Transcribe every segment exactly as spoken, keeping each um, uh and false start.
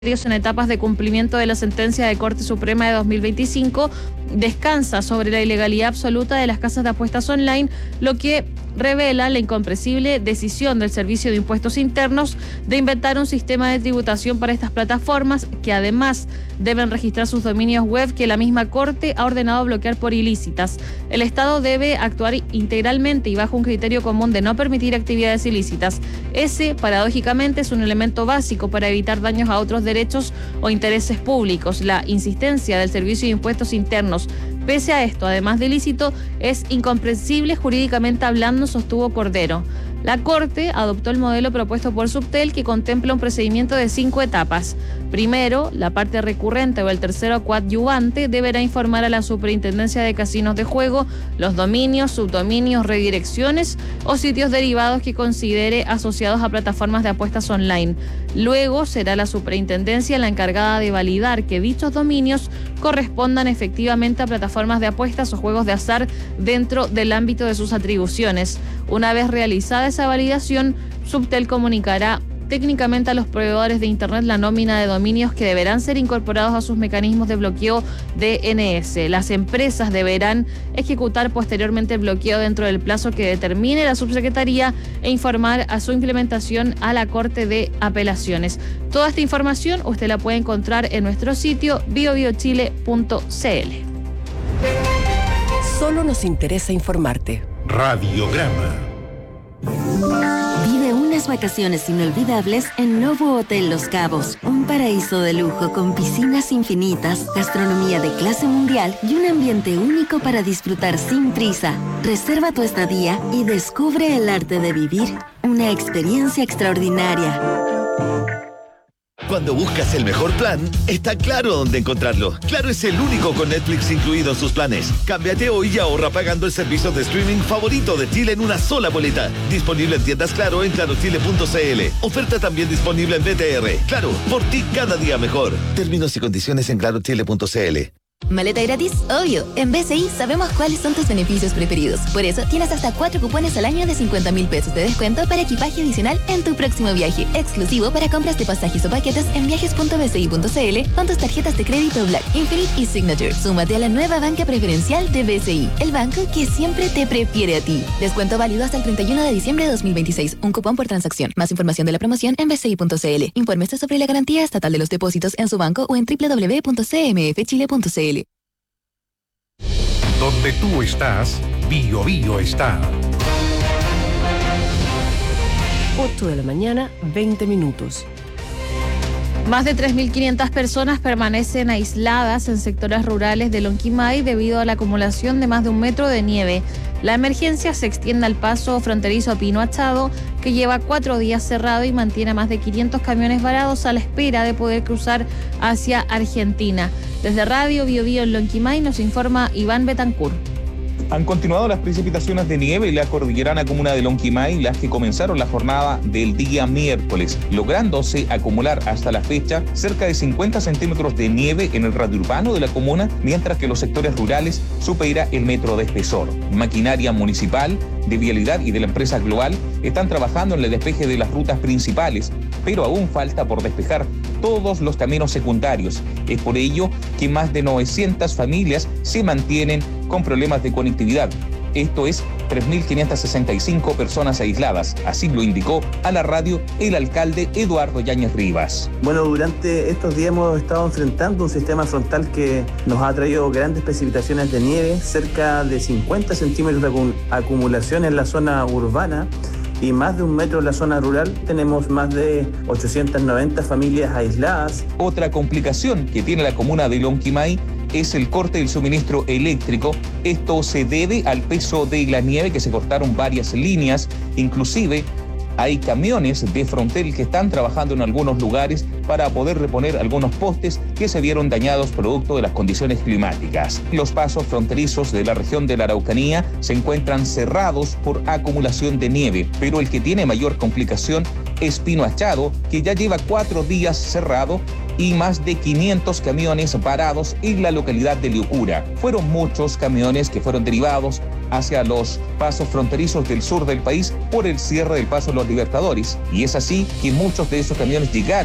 en etapas de cumplimiento de la sentencia de Corte Suprema de dos mil veinticinco descansa sobre la ilegalidad absoluta de las casas de apuestas online, lo que revela la incomprensible decisión del Servicio de Impuestos Internos de inventar un sistema de tributación para estas plataformas que además deben registrar sus dominios web que la misma Corte ha ordenado bloquear por ilícitas. El Estado debe actuar integralmente y bajo un criterio común de no permitir actividades ilícitas. Ese, paradójicamente, es un elemento básico para evitar daños a otros derechos o intereses públicos. La insistencia del Servicio de Impuestos Internos, pese a esto, además de ilícito, es incomprensible jurídicamente hablando, sostuvo Cordero. La Corte adoptó el modelo propuesto por Subtel, que contempla un procedimiento de cinco etapas. Primero, la parte recurrente o el tercero coadyuvante deberá informar a la Superintendencia de Casinos de Juego los dominios, subdominios, redirecciones o sitios derivados que considere asociados a plataformas de apuestas online. Luego será la Superintendencia la encargada de validar que dichos dominios correspondan efectivamente a plataformas de apuestas o juegos de azar dentro del ámbito de sus atribuciones. Una vez realizada esa validación, Subtel comunicará técnicamente a los proveedores de Internet la nómina de dominios que deberán ser incorporados a sus mecanismos de bloqueo D N S. Las empresas deberán ejecutar posteriormente el bloqueo dentro del plazo que determine la subsecretaría e informar a su implementación a la Corte de Apelaciones. Toda esta información usted la puede encontrar en nuestro sitio bio bio chile punto c l. Solo nos interesa informarte. Radiograma. Vive unas vacaciones inolvidables en Novo Hotel Los Cabos, un paraíso de lujo con piscinas infinitas, gastronomía de clase mundial y un ambiente único para disfrutar sin prisa. Reserva tu estadía y descubre el arte de vivir una experiencia extraordinaria. Cuando buscas el mejor plan, está Claro dónde encontrarlo. Claro es el único con Netflix incluido en sus planes. Cámbiate hoy y ahorra pagando el servicio de streaming favorito de Chile en una sola boleta. Disponible en tiendas Claro en claro chile punto c l. Oferta también disponible en B T R. Claro, por ti cada día mejor. Términos y condiciones en claro chile punto c l. ¿Maleta gratis? Obvio. En B C I sabemos cuáles son tus beneficios preferidos. Por eso tienes hasta cuatro cupones al año de cincuenta mil pesos de descuento para equipaje adicional en tu próximo viaje. Exclusivo para compras de pasajes o paquetes en viajes punto b c i punto c l con tus tarjetas de crédito Black, Infinite y Signature. Súmate a la nueva banca preferencial de B C I, el banco que siempre te prefiere a ti. Descuento válido hasta el treinta y uno de diciembre de dos mil veintiséis. Un cupón por transacción. Más información de la promoción en b c i punto c l. Infórmese sobre la garantía estatal de los depósitos en su banco o en doble u doble u doble u punto c m f chile punto c l. Donde tú estás, Bio Bio está. ocho de la mañana, veinte minutos. Más de tres mil quinientas personas permanecen aisladas en sectores rurales de Lonquimay debido a la acumulación de más de un metro de nieve. La emergencia se extiende al paso fronterizo Pino Achado, que lleva cuatro días cerrado y mantiene a más de quinientos camiones varados a la espera de poder cruzar hacia Argentina. Desde Radio Bio Bio en Lonquimay nos informa Iván Betancur. Han continuado las precipitaciones de nieve en la cordillerana comuna de Lonquimay, las que comenzaron la jornada del día miércoles, lográndose acumular hasta la fecha cerca de cincuenta centímetros de nieve en el radio urbano de la comuna, mientras que los sectores rurales supera el metro de espesor. Maquinaria municipal, de vialidad y de la empresa Global están trabajando en el despeje de las rutas principales, pero aún falta por despejar todos los caminos secundarios. Es por ello que más de novecientas familias se mantienen con problemas de conectividad. Esto es tres mil quinientas sesenta y cinco personas aisladas. Así lo indicó a la radio el alcalde Eduardo Yáñez Rivas. Bueno, durante estos días hemos estado enfrentando un sistema frontal que nos ha traído grandes precipitaciones de nieve, cerca de cincuenta centímetros de acumulación en la zona urbana y más de un metro en la zona rural. Tenemos más de ochocientas noventa familias aisladas. Otra complicación que tiene la comuna de Lonquimay es el corte del suministro eléctrico. Esto se debe al peso de la nieve, que se cortaron varias líneas. Inclusive hay camiones de Frontel que están trabajando en algunos lugares para poder reponer algunos postes que se vieron dañados producto de las condiciones climáticas. Los pasos fronterizos de la región de la Araucanía se encuentran cerrados por acumulación de nieve, pero el que tiene mayor complicación es Pino Achado, que ya lleva cuatro días cerrado y más de quinientos camiones parados en la localidad de Liucura. Fueron muchos camiones que fueron derivados hacia los pasos fronterizos del sur del país por el cierre del paso de los Libertadores, y es así que muchos de esos camiones llegaron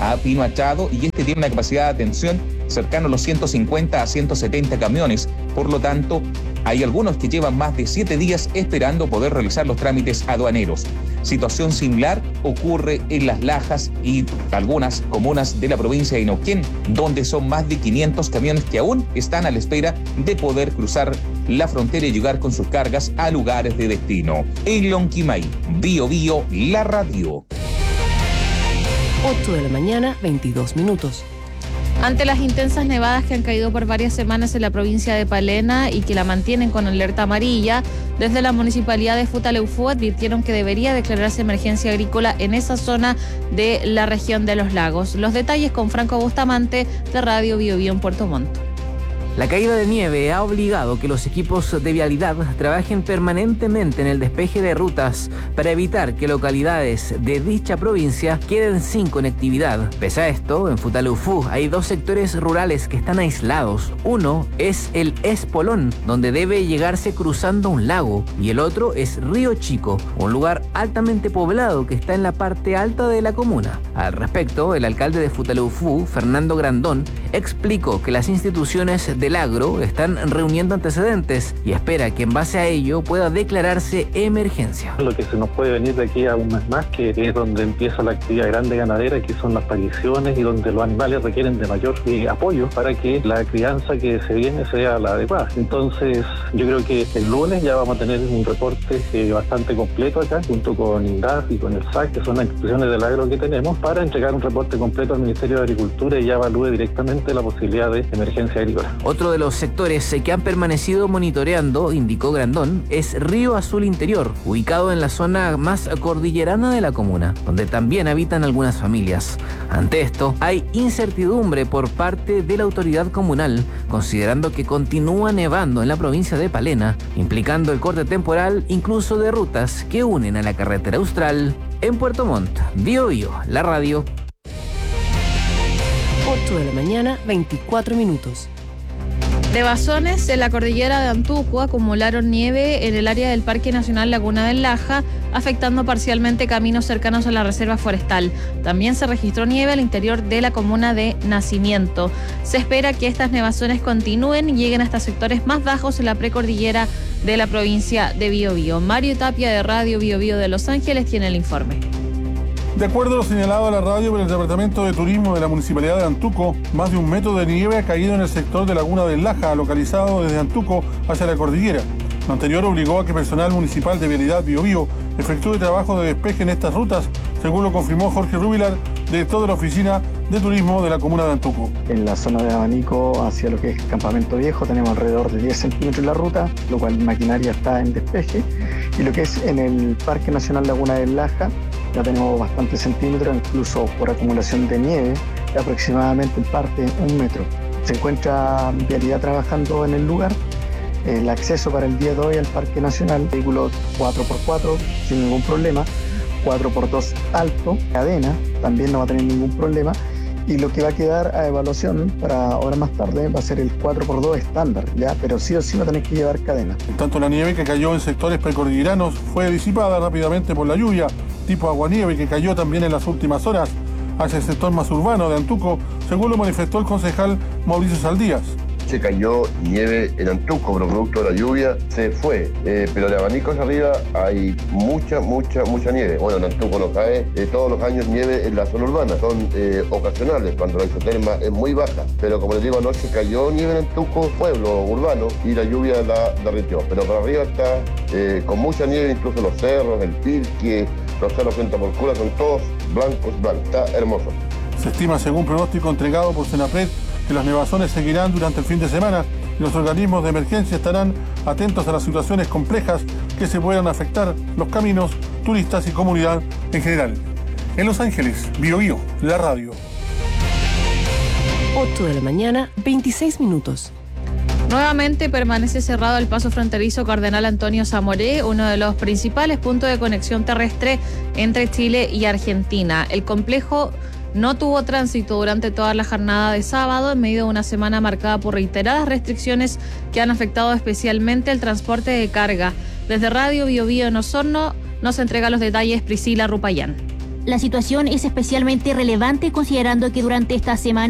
a Pino Achado, y este tiene una capacidad de atención cercano a los ciento cincuenta a ciento setenta camiones. Por lo tanto, hay algunos que llevan más de siete días esperando poder realizar los trámites aduaneros. Situación similar ocurre en Las Lajas y algunas comunas de la provincia de Neuquén, donde son más de quinientos camiones que aún están a la espera de poder cruzar la frontera y llegar con sus cargas a lugares de destino. En Lonquimay, Bio Bio, la radio. ocho de la mañana, veintidós minutos. Ante las intensas nevadas que han caído por varias semanas en la provincia de Palena y que la mantienen con alerta amarilla, desde la municipalidad de Futaleufú advirtieron que debería declararse emergencia agrícola en esa zona de la región de los lagos. Los detalles con Franco Bustamante de Radio Bio Bio en Puerto Montt. La caída de nieve ha obligado que los equipos de vialidad trabajen permanentemente en el despeje de rutas para evitar que localidades de dicha provincia queden sin conectividad. Pese a esto, en Futaleufú hay dos sectores rurales que están aislados. Uno es el Espolón, donde debe llegarse cruzando un lago, y el otro es Río Chico, un lugar altamente poblado que está en la parte alta de la comuna. Al respecto, el alcalde de Futaleufú, Fernando Grandón, explicó que las instituciones del agro están reuniendo antecedentes y espera que en base a ello pueda declararse emergencia. Lo que se nos puede venir de aquí a un mes más, que es donde empieza la actividad grande ganadera, que son las pariciones y donde los animales requieren de mayor eh, apoyo para que la crianza que se viene sea la adecuada. Entonces yo creo que el lunes ya vamos a tener un reporte eh, bastante completo acá, junto con INDAF y con el S A C, que son las instituciones del agro que tenemos, para entregar un reporte completo al Ministerio de Agricultura y ya evalúe directamente la posibilidad de emergencia agrícola. Otro de los sectores que han permanecido monitoreando, indicó Grandón, es Río Azul Interior, ubicado en la zona más cordillerana de la comuna, donde también habitan algunas familias. Ante esto, hay incertidumbre por parte de la autoridad comunal, considerando que continúa nevando en la provincia de Palena, implicando el corte temporal incluso de rutas que unen a la carretera austral. En Puerto Montt, Bio Bio, la radio. ocho de la mañana, veinticuatro minutos. Nevazones en la cordillera de Antuco acumularon nieve en el área del Parque Nacional Laguna del Laja, afectando parcialmente caminos cercanos a la reserva forestal. También se registró nieve al interior de la comuna de Nacimiento. Se espera que estas nevazones continúen y lleguen hasta sectores más bajos en la precordillera de la provincia de Bio Bio. Mario Tapia de Radio Bio Bio de Los Ángeles tiene el informe. De acuerdo a lo señalado a la radio por el Departamento de Turismo de la Municipalidad de Antuco, más de un metro de nieve ha caído en el sector de Laguna del Laja, localizado desde Antuco hacia la cordillera. Lo anterior obligó a que personal municipal de Vialidad Bio Bio efectúe trabajo de despeje en estas rutas, según lo confirmó Jorge Rubilar, director de la Oficina de Turismo de la Comuna de Antuco. En la zona de Abanico, hacia lo que es Campamento Viejo, tenemos alrededor de diez centímetros en la ruta, lo cual maquinaria está en despeje. Y lo que es en el Parque Nacional Laguna del Laja, ya tenemos bastantes centímetros, incluso por acumulación de nieve, aproximadamente en parte un metro. Se encuentra Vialidad trabajando en el lugar. El acceso para el día de hoy al Parque Nacional, vehículos cuatro por cuatro sin ningún problema, cuatro por dos alto, cadena, también no va a tener ningún problema. Y lo que va a quedar a evaluación para ahora más tarde va a ser el cuatro por dos estándar, ¿ya? Pero sí o sí va a tener que llevar cadena. En tanto, la nieve que cayó en sectores precordilleranos fue disipada rápidamente por la lluvia, tipo aguanieve, que cayó también en las últimas horas hacia el sector más urbano de Antuco, según lo manifestó el concejal Mauricio Saldías. Se cayó nieve en Antuco, pero producto de la lluvia se fue. Eh, pero de Abanicos arriba hay mucha, mucha, mucha nieve. Bueno, en Antuco no cae eh, todos los años nieve en la zona urbana. Son eh, ocasionales, cuando la isoterma es muy baja. Pero como les digo, anoche cayó nieve en Antuco, pueblo urbano, y la lluvia la derritió. Pero para arriba está eh, con mucha nieve, incluso los cerros, el Pirque, los cerros frente a Porcura, son todos blancos, blancos. Está hermoso. Se estima, según pronóstico entregado por Senapred, que las nevazones seguirán durante el fin de semana y los organismos de emergencia estarán atentos a las situaciones complejas que se puedan afectar los caminos, turistas y comunidad en general. En Los Ángeles, Bio Bio, la radio. ocho de la mañana, veintiséis minutos. Nuevamente permanece cerrado el paso fronterizo Cardenal Antonio Zamoré, uno de los principales puntos de conexión terrestre entre Chile y Argentina. El complejo no tuvo tránsito durante toda la jornada de sábado, en medio de una semana marcada por reiteradas restricciones que han afectado especialmente el transporte de carga. Desde Radio Bio Bio en Osorno nos entrega los detalles Priscila Rupayán. La situación es especialmente relevante considerando que durante esta semana